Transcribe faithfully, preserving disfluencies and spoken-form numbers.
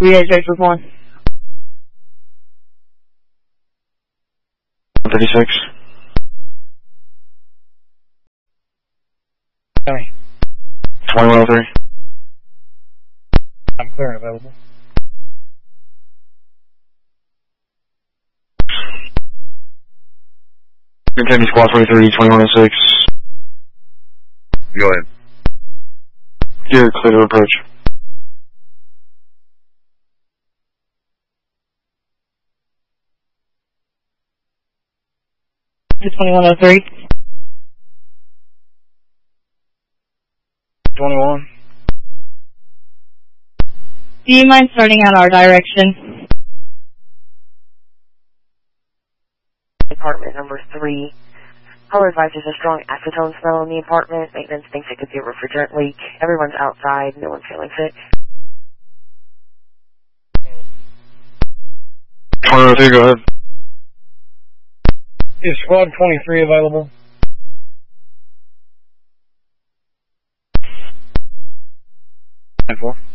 three eight six with one. one thirty-six. County. twenty-one oh three. I'm clear and available. County Squad twenty-three, twenty-one oh six. Go ahead. You're clear to approach. twenty-one oh three. twenty-one. Do you mind starting out our direction? Apartment number three. Caller advises a strong acetone smell in the apartment. Maintenance thinks it could be a refrigerant leak. Everyone's outside. No one's feeling sick. twenty oh three, go ahead. Is squad twenty-three available? ten four.